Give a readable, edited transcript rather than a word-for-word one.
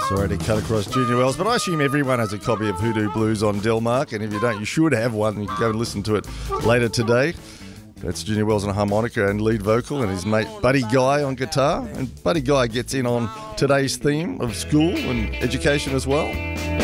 Sorry to cut across Junior Wells, but I assume everyone has a copy of Hoodoo Blues on Delmark, and if you don't, you should have one. You can go and listen to it later today. That's Junior Wells on harmonica and lead vocal, and his mate Buddy Guy on guitar. And Buddy Guy gets in on today's theme of school and education as well.